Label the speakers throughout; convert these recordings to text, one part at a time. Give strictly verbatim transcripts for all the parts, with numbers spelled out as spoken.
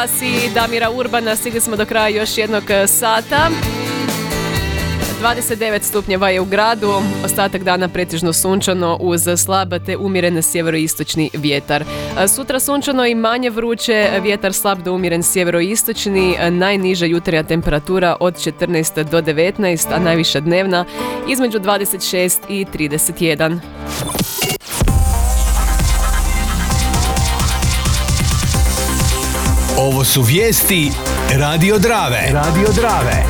Speaker 1: vas i Damira Urbana. Stigli smo do kraja još jednog sata. dvadeset devet stupnjeva je u gradu, ostatak dana pretežno sunčano uz slab te umjeren sjeveroistočni vjetar. Sutra sunčano i manje vruće, vjetar slab do umjeren sjeveroistočni, najniža jutarnja temperatura od četrnaest do devetnaest, a najviša dnevna između dvadeset šest i trideset jedan.
Speaker 2: Ovo su vijesti Radio Drave. Radio Drave.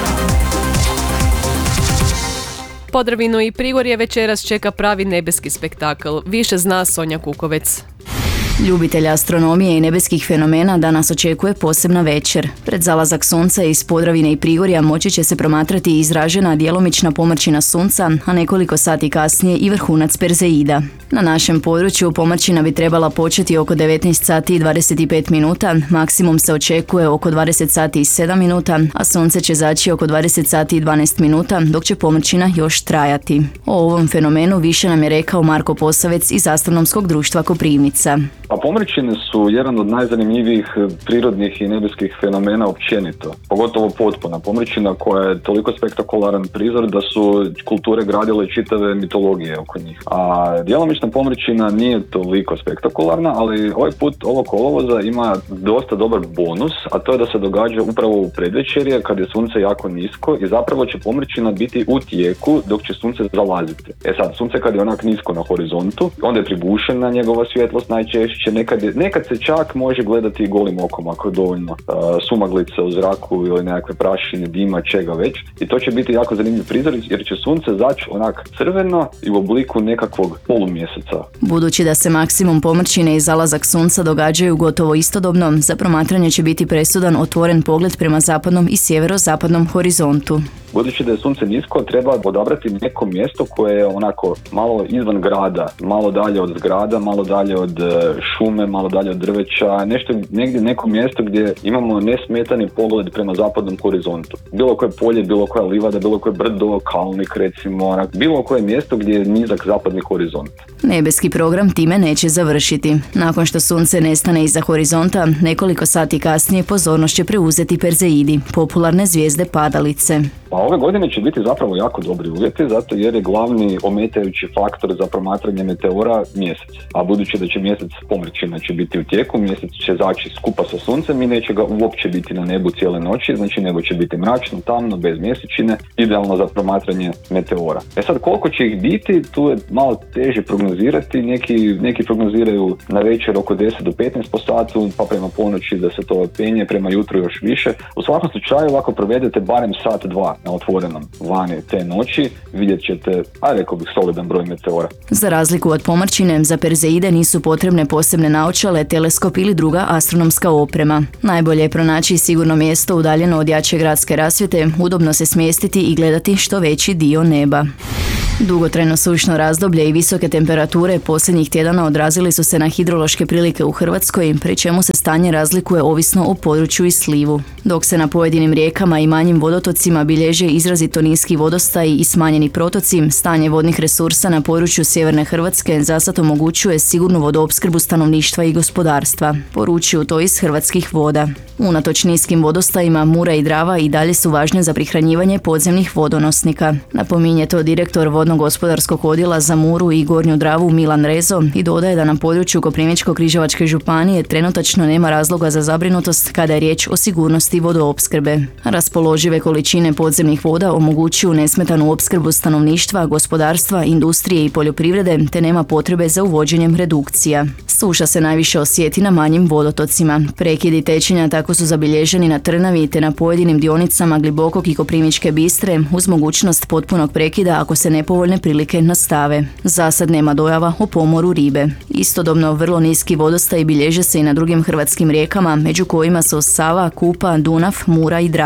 Speaker 1: Podravinu i Prigorje večeras čeka pravi nebeski spektakl. Više zna Sonja Kukovec.
Speaker 3: Ljubitelja astronomije i nebeskih fenomena danas očekuje posebna večer. Pred zalazak sunca iz Podravine i Prigorja moći će se promatrati izražena djelomična pomrčina sunca, a nekoliko sati kasnije i vrhunac Perzeida. Na našem području pomrčina bi trebala početi oko devetnaest sati i dvadeset pet minuta, maksimum se očekuje oko dvadeset sati i sedam minuta, a sunce će zaći oko dvadeset sati i dvanaest minuta, dok će pomrčina još trajati. O ovom fenomenu više nam je rekao Marko Posavec iz Astronomskog društva Koprivnica.
Speaker 4: Pa pomrčine su jedan od najzanimljivijih prirodnih i nebeskih fenomena općenito, pogotovo potpuna pomrčina koja je toliko spektakularan prizor da su kulture gradile čitave mitologije oko njih. A djelomična pomrčina nije toliko spektakularna, ali ovaj put ovo kolovoza ima dosta dobar bonus, a to je da se događa upravo u predvečerje kad je sunce jako nisko i zapravo će pomrčina biti u tijeku dok će sunce zalaziti. E sad, sunce kad je onak nisko na horizontu, onda je pribušena njegova svjetlost najčešće. Nekad, je, nekad se čak može gledati i golim okom ako je dovoljno uh, sumaglice u zraku ili nekakve prašine, dima, čega već. I to će biti jako zanimljiv prizor jer će sunce zaći onak crveno i u obliku nekakvog polumjeseca.
Speaker 3: Budući da se maksimum pomrčine i zalazak sunca događaju gotovo istodobno, za promatranje će biti presudan otvoren pogled prema zapadnom i sjeverozapadnom horizontu.
Speaker 4: Budući da je sunce nisko, treba odabrati neko mjesto koje je onako malo izvan grada, malo dalje od zgrada, malo dalje od šume, malo dalje od drveća, nešto, negdje neko mjesto gdje imamo nesmetani pogled prema zapadnom horizontu. Bilo koje polje, bilo koja livada, bilo koje brdo, kalnik recimo, onak, bilo koje mjesto gdje je nizak zapadni horizont.
Speaker 3: Nebeski program time neće završiti. Nakon što sunce nestane iza horizonta, nekoliko sati kasnije pozornost će preuzeti Perzeidi, popularne zvijezde padalice.
Speaker 4: Pa ove godine će biti zapravo jako dobri uvjeti, zato jer je glavni ometajući faktor za promatranje meteora mjesec. A budući da će mjesec pomrčina će biti u tijeku, mjesec će zaći skupa sa suncem i neće ga uopće biti na nebu cijele noći, znači nego će biti mračno, tamno, bez mjesečine, idealno za promatranje meteora. E sad, koliko će ih biti, tu je malo teže prognozirati, neki, neki prognoziraju na večer oko deset do petnaest po satu, pa prema ponoći da se to penje, prema jutru još više. U svakom slučaju, ako provedete barem sat, dva na otvorenom vani te noći, vidjet ćete, a rekao bih, solidan broj meteora.
Speaker 3: Za razliku od pomrčine, za Perzeide nisu potrebne posebne naočale, teleskop ili druga astronomska oprema. Najbolje je pronaći sigurno mjesto udaljeno od jače gradske rasvjete, udobno se smjestiti i gledati što veći dio neba. Dugotrajno sušno razdoblje i visoke temperature posljednjih tjedana odrazili su se na hidrološke prilike u Hrvatskoj, pri čemu se stanje razlikuje ovisno o području i slivu. Dok se na pojedinim rijekama i manjim vodotocima bilježe izrazito niski vodostaji i smanjeni protoci, stanje vodnih resursa na području sjeverne Hrvatske zasad omogućuje sigurnu vodoopskrbu stanovništva i gospodarstva, poručuju to iz Hrvatskih voda. Unatoč niskim vodostajima, Mura i Drava i dalje su važne za prihranjivanje podzemnih vodonosnika. Napominje to direktor vodno-gospodarskog odjela za Muru i Gornju Dravu Milan Rezo i dodaje da na području Koprivničko-križevačke županije trenutačno nema razloga za zabrinutost kada je riječ o sigurnosti vodoopskrbe. Raspoložive količine podzemnih voda omogućuju nesmetanu opskrbu stanovništva, gospodarstva, industrije i poljoprivrede, te nema potrebe za uvođenjem redukcija. Suša se najviše osjeti na manjim vodotocima. Prekidi tečenja tako su zabilježeni na Trnavi te na pojedinim dionicama Glibokog i Koprivničke Bistre uz mogućnost potpunog prekida ako se nepovoljne prilike nastave. Zasad nema dojava o pomoru ribe. Istodobno vrlo niski vodostaj bilježe se i na drugim hrvatskim rijekama, među kojima su Sava, Kupa, Dunav, Mura i Drava.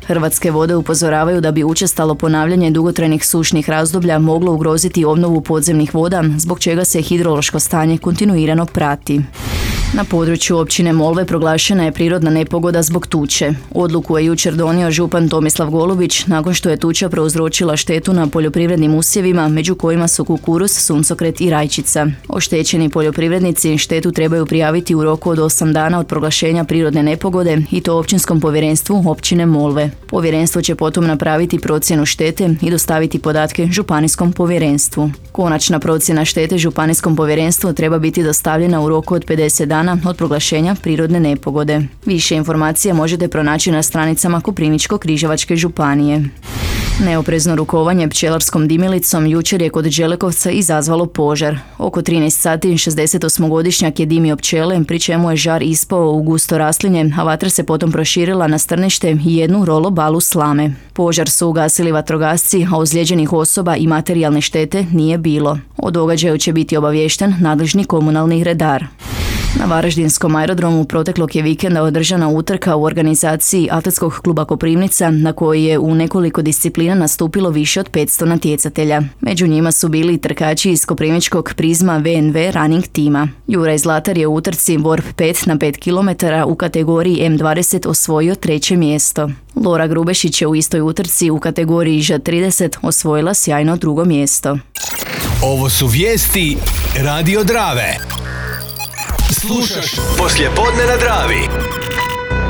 Speaker 3: Hrvatske vode upozoravaju da bi učestalo ponavljanje dugotrajnih sušnih razdoblja moglo ugroziti obnovu podzemnih voda, zbog čega se hidrološko stanje kontinuirano prati. Na području općine Molve proglašena je prirodna nepogoda zbog tuče. Odluku je jučer donio župan Tomislav Golubić nakon što je tuča prouzročila štetu na poljoprivrednim usjevima, među kojima su kukuruz, suncokret i rajčica. Oštećeni poljoprivrednici štetu trebaju prijaviti u roku od osam dana od proglašenja prirodne nepogode i to općinskom povjerenstvu općine Molve. Povjerenstvo će potom napraviti procjenu štete i dostaviti podatke županijskom povjerenstvu. Konačna procjena štete županijskom povjerenstvu treba biti dostavljena u roku od pedeset dana od proglašenja prirodne nepogode. Više informacija možete pronaći na stranicama Koprivničko-križevačke županije. Neoprezno rukovanje pčelarskom dimilicom jučer je kod Đelekovca izazvalo požar. Oko trinaest sati šezdeset osmogodišnjak je dimio pčele, pri čemu je žar ispao u gusto raslinje, a vatra se potom proširila na strnište i jednu rolo balu slame. Požar su ugasili vatrogasci, a ozlijeđenih osoba i materijalne štete nije bilo. O događaju će biti obaviješten nadležni komunalni redar. Na Varaždinskom aerodromu proteklog je vikenda održana utrka u organizaciji Atletskog kluba Koprivnica, na koji je u nekoliko disciplina nastupilo više od petsto natjecatelja. Među njima su bili i trkači iz koprivničkog Prizma V N V running tima. Juraj Zlatar je u utrci Warp pet na pet kilometara u kategoriji M dvadeset osvojio treće mjesto. Lora Grubešić je u istoj utrci u kategoriji Ž trideset osvojila sjajno drugo mjesto.
Speaker 2: Ovo su vijesti Radio Drave. Slušaš poslijepodne na Dravi.